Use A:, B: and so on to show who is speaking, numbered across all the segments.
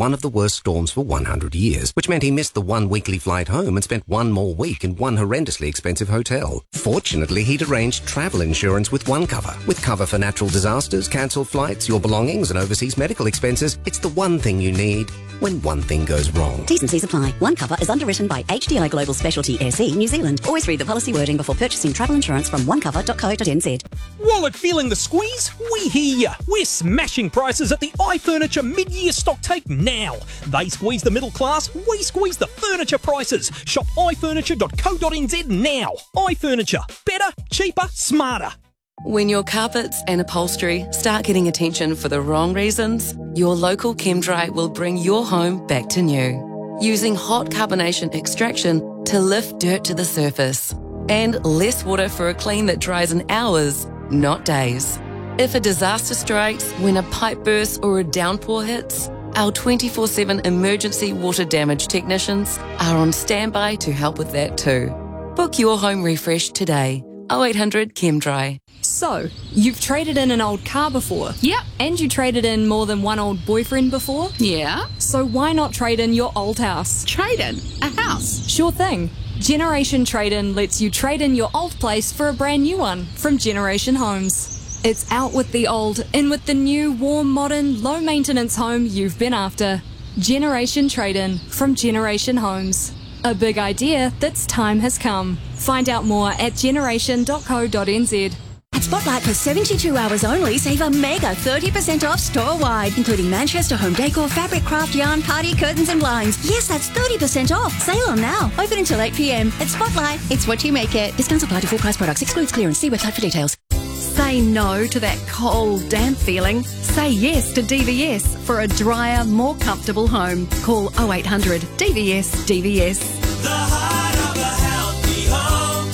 A: one of the worst storms for 100 years, which meant he missed the one weekly flight home and spent one more week in one horrendously expensive hotel. Fortunately, he'd arranged travel insurance with OneCover. With cover for natural disasters, cancelled flights, your belongings and overseas medical expenses, it's the one thing you need when one thing goes wrong.
B: T's and C's apply. OneCover is underwritten by HDI Global Specialty SE New Zealand. Always read the policy wording before purchasing travel insurance from onecover.co.nz.
C: Wallet feeling the squeeze? We hear ya. We're smashing prices at the iFurniture mid-year stock take now. They squeeze the middle class, we squeeze the furniture prices. Shop ifurniture.co.nz now. iFurniture. Better, cheaper, smarter.
D: When your carpets and upholstery start getting attention for the wrong reasons, your local ChemDry will bring your home back to new. Using hot carbonation extraction to lift dirt to the surface. And less water for a clean that dries in hours, not days. If a disaster strikes when a pipe bursts or a downpour hits, our 24/7 emergency water damage technicians are on standby to help with that too. Book your home refresh today. 0800 ChemDry.
E: So, you've traded in an old car before?
F: Yep.
E: And you traded in more than one old boyfriend before?
F: Yeah.
E: So why not trade in your old house?
F: Trade in a house?
E: Sure thing. Generation Trade-In lets you trade in your old place for a brand new one from Generation Homes. It's out with the old, in with the new, warm, modern, low-maintenance home you've been after. Generation Trade-In from Generation Homes. A big idea that's time has come. Find out more at generation.co.nz.
B: At Spotlight for 72 hours only, save a mega 30% off store-wide, including Manchester home decor, fabric, craft, yarn, party, curtains and blinds. Yes, that's 30% off. Sale on now. Open until 8 p.m. At Spotlight, it's what you make it. Discounts apply to full price products. Excludes clearance. See website for details.
G: Say no to that cold, damp feeling. Say yes to DVS for a drier, more comfortable home. Call 0800 DVS DVS.
H: The heart of a healthy home,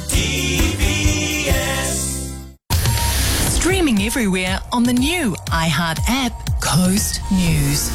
H: DVS.
I: Streaming everywhere on the new iHeart app, Coast News.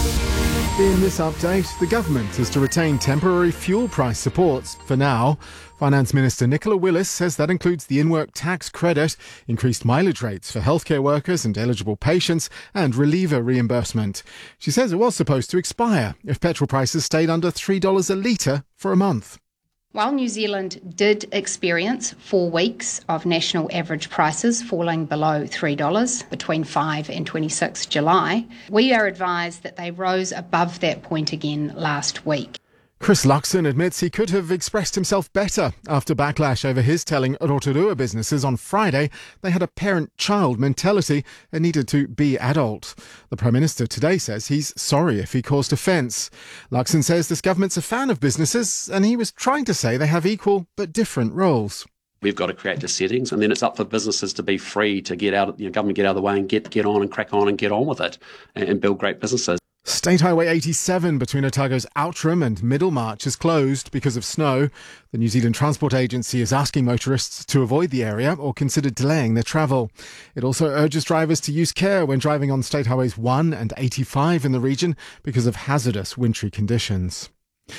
J: In this update, the government is to retain temporary fuel price supports for now. Finance Minister Nicola Willis says that includes the in-work tax credit, increased mileage rates for healthcare workers and eligible patients, and reliever reimbursement. She says it was supposed to expire if petrol prices stayed under $3 a litre for a month.
K: While New Zealand did experience 4 weeks of national average prices falling below $3 between 5 and 26 July, we are advised that they rose above that point again last week.
J: Chris Luxon admits he could have expressed himself better after backlash over his telling Rotorua businesses on Friday they had a parent-child mentality and needed to be adult. The Prime Minister today says he's sorry if he caused offence. Luxon says this government's a fan of businesses and he was trying to say they have equal but different roles.
L: We've got to create the settings, and then it's up for businesses to be free to get out, government get out of the way and get on and crack on and get on with it and build great businesses.
J: State Highway 87 between Otago's Outram and Middlemarch is closed because of snow. The New Zealand Transport Agency is asking motorists to avoid the area or consider delaying their travel. It also urges drivers to use care when driving on State Highways 1 and 85 in the region because of hazardous wintry conditions.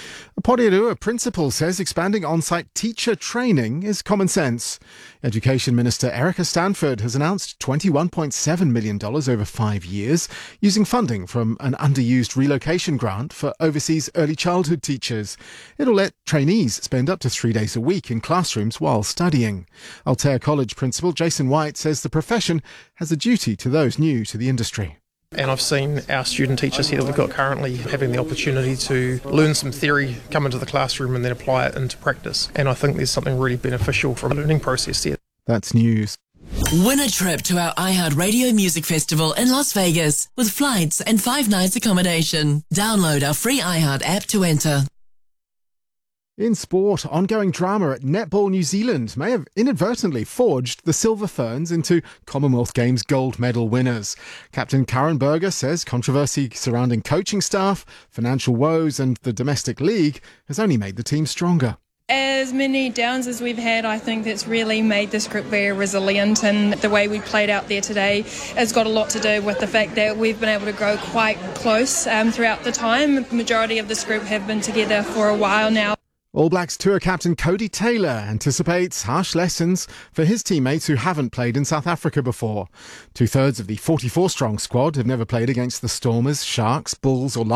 J: A Porirua principal says expanding on-site teacher training is common sense. Education Minister Erica Stanford has announced $21.7 million over 5 years, using funding from an underused relocation grant for overseas early childhood teachers. It'll let trainees spend up to 3 days a week in classrooms while studying. Altea College principal Jason White says the profession has a duty to those new to the industry.
M: And I've seen our student teachers here that we've got currently having the opportunity to learn some theory, come into the classroom and then apply it into practice. And I think there's something really beneficial from the learning process there.
J: That's news.
I: Win a trip to our iHeart Radio Music Festival in Las Vegas with flights and 5 nights accommodation. Download our free iHeart app to enter.
J: In sport, ongoing drama at Netball New Zealand may have inadvertently forged the Silver Ferns into Commonwealth Games gold medal winners. Captain Karen Berger says controversy surrounding coaching staff, financial woes and the domestic league has only made the team stronger.
N: As many downs as we've had, I think that's really made this group very resilient, and the way we played out there today has got a lot to do with the fact that we've been able to grow quite close throughout the time. The majority of this group have been together for a while now.
J: All Blacks tour captain Cody Taylor anticipates harsh lessons for his teammates who haven't played in South Africa before. 2/3 of the 44-strong squad have never played against the Stormers, Sharks, Bulls or